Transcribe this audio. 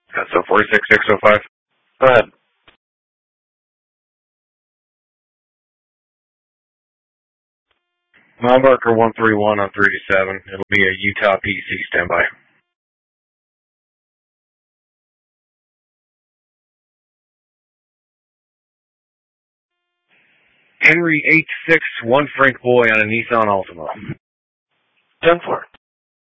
So 46605. Go ahead. Mile marker 131 on 3-7. It'll be a Utah PC standby. Henry 861 Frank Boy on a Nissan Altima. 10-4.